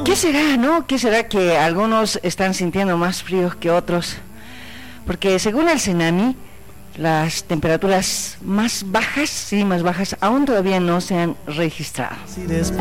¿Qué será, no? ¿Qué será que algunos están sintiendo más fríos que otros? Porque según el Cenami, las temperaturas más bajas, aún todavía no se han registrado.